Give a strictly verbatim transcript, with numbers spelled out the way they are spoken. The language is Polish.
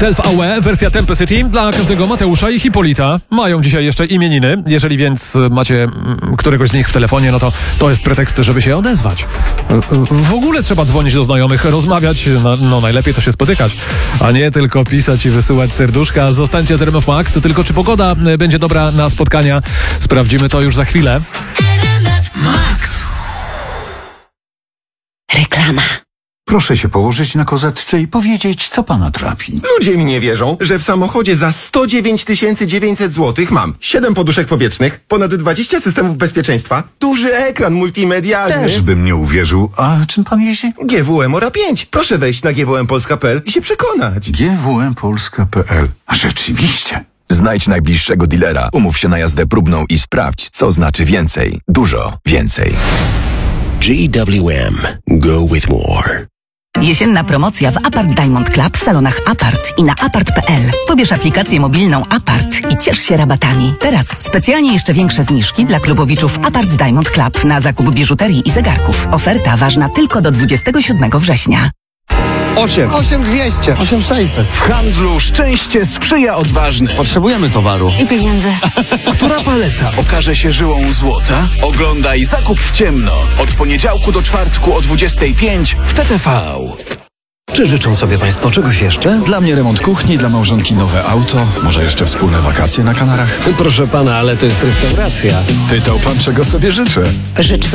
Self-Aware, wersja Tempacity dla każdego Mateusza i Hipolita. Mają dzisiaj jeszcze imieniny. Jeżeli więc macie któregoś z nich w telefonie, no to to jest pretekst, żeby się odezwać. W ogóle trzeba dzwonić do znajomych, rozmawiać, no, no najlepiej to się spotykać, a nie tylko pisać i wysyłać serduszka. Zostańcie z R M F Max, tylko czy pogoda będzie dobra na spotkania? Sprawdzimy to już za chwilę. Max. Reklama. Proszę się położyć na kozetce i powiedzieć, co pana trapi. Ludzie mi nie wierzą, że w samochodzie za sto dziewięć tysięcy dziewięćset złotych mam siedem poduszek powietrznych, ponad dwadzieścia systemów bezpieczeństwa, duży ekran multimedialny. Też bym nie uwierzył. A czym pan jeździ? G W M Ora pięć. Proszę wejść na G W M Polska kropka P L i się przekonać. G W M Polska kropka P L. A rzeczywiście. Znajdź najbliższego dealera, umów się na jazdę próbną i sprawdź, co znaczy więcej. Dużo więcej. G W M. Go with more. Jesienna promocja w Apart Diamond Club w salonach Apart i na apart kropka P L. Pobierz aplikację mobilną Apart i ciesz się rabatami. Teraz specjalnie jeszcze większe zniżki dla klubowiczów Apart Diamond Club na zakup biżuterii i zegarków. Oferta ważna tylko do dwudziestego siódmego września. osiem. osiem dwieście. osiem sześćset. W handlu szczęście sprzyja odważnym. Potrzebujemy towaru. I pieniędzy. Która paleta okaże się żyłą złota? Oglądaj Zakup w ciemno. Od poniedziałku do czwartku o dwudziestej piątej w T T V. Czy życzą sobie Państwo czegoś jeszcze? Dla mnie remont kuchni, dla małżonki nowe auto, może jeszcze wspólne wakacje na Kanarach. Proszę Pana, ale to jest restauracja. Pytał Pan, czego sobie życzę. Życz